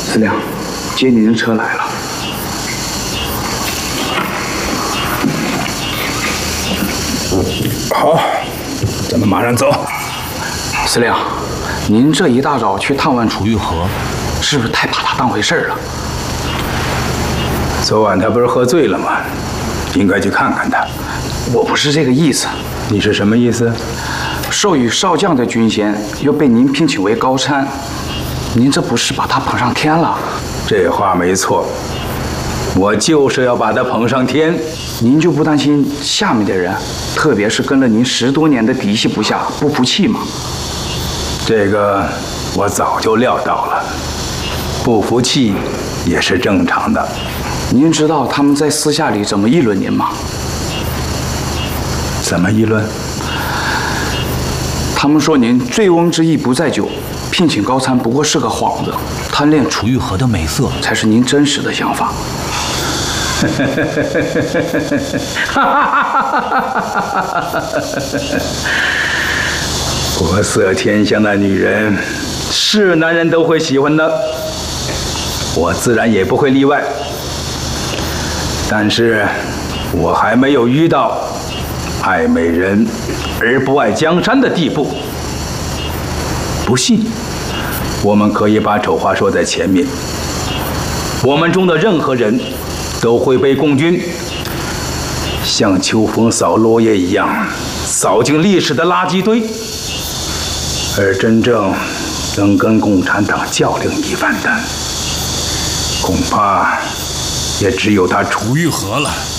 司令，接您的车来了。 好，咱们马上走。 司令，您这一大早去探望楚玉和，是不是太把他当回事了？ 昨晚他不是喝醉了吗？应该去看看他。 我不是这个意思。 你是什么意思？ 授予少将的军衔，又被您聘请为高参，您这不是把他捧上天了？ 这话没错，我就是要把他捧上天。 您就不担心下面的人，特别是跟了您10多年的嫡系部下不服气吗？ 这个我早就料到了，不服气也是正常的。 您知道他们在私下里怎么议论您吗？ 怎么议论？ 他们说您醉翁之意不在酒，聘请高参不过是个幌子，贪恋楚玉和的美色才是您真实的想法。 国色天香的女人，是男人都会喜欢的，我自然也不会例外。但是，我还没有遇到爱美人而不爱江山的地步。不信，我们可以把丑话说在前面。我们中的任何人都会被共军像秋风扫落叶一样扫进历史的垃圾堆，而真正能跟共产党较量一番的，恐怕也只有他楚玉和了。